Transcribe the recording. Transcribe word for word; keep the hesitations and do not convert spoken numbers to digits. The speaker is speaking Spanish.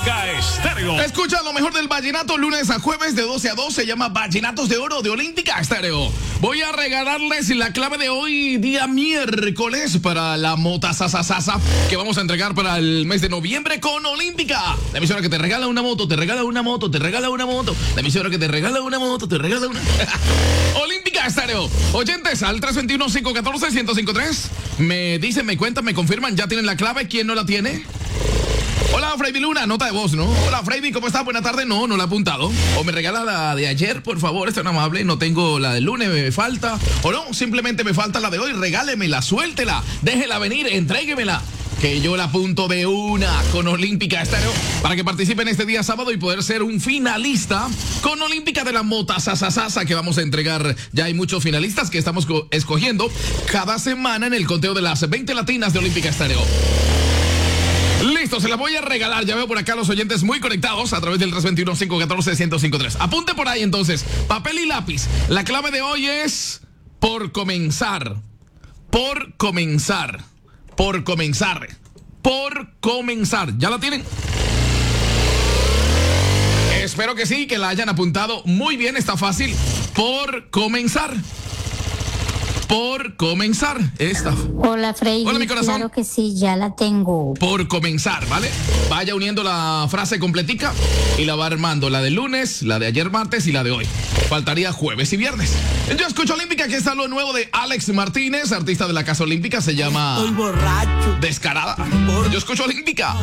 Estéreo. Escucha lo mejor del vallenato lunes a jueves de doce a dos. Se llama Vallenatos de Oro de Olímpica Estéreo. Voy a regalarles la clave de hoy, día miércoles, para la mota sasasasa que vamos a entregar para el mes de noviembre con Olímpica. La emisora que te regala una moto, te regala una moto, te regala una moto. La emisora que te regala una moto, te regala una. Olímpica Estéreo. Oyentes al tres dos uno, cinco uno cuatro, uno cero cinco tres. Me dicen, me cuentan, me confirman, ya tienen la clave. ¿Quién no la tiene? Hola, Freiby Luna, nota de voz, ¿no? Hola, Freiby, ¿cómo estás? Buena tarde. No, no la he apuntado. O me regala la de ayer, por favor, es tan amable. No tengo la del lunes, me falta. O no, simplemente me falta la de hoy. Regálemela, suéltela, déjela venir, entréguemela, que yo la apunto de una con Olímpica Estéreo para que participen este día sábado y poder ser un finalista con Olímpica de la mota sasasasa que vamos a entregar. Ya hay muchos finalistas que estamos escogiendo cada semana en el conteo de las veinte latinas de Olímpica Estéreo. Listo, se la voy a regalar. Ya veo por acá los oyentes muy conectados a través del tres dos uno, cinco uno cuatro, uno cero cinco tres. Apunte por ahí entonces, papel y lápiz. La clave de hoy es por comenzar. Por comenzar. Por comenzar. Por comenzar. ¿Ya la tienen? Espero que sí, que la hayan apuntado muy bien. Está fácil. Por comenzar. Por comenzar esta. Hola, Freddy. Hola, mi corazón. Claro que sí, ya la tengo. Por comenzar, ¿vale? Vaya uniendo la frase completica y la va armando. La de lunes, la de ayer martes y la de hoy. Faltaría jueves y viernes. Yo escucho Olímpica, aquí está lo nuevo de Alex Martínez, artista de la Casa Olímpica. Se llama... Estoy borracho. Descarada. Yo escucho Olímpica.